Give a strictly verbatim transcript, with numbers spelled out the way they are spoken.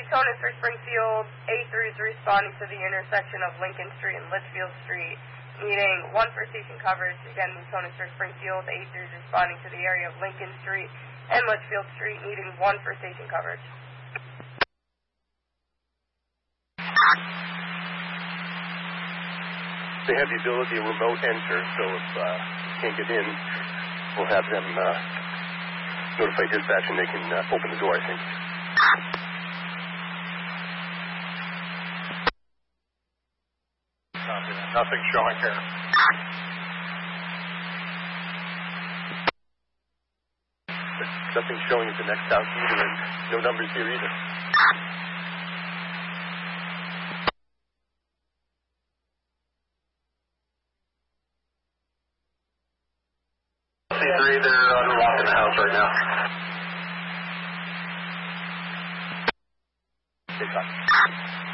Tonis for Springfield, A three is responding to the intersection of Lincoln Street and Litchfield Street, needing one for station coverage. Again, Tonis for Springfield, A three is responding to the area of Lincoln Street and Litchfield Street, needing one for station coverage. They have the ability to remote enter, so if uh, you can't get in, we'll have them uh, notify dispatch and they can uh, open the door, I think. Nothing showing here. Nothing showing at the next house either, and no numbers here either. C three, they're unlocking the house right now. Good talk.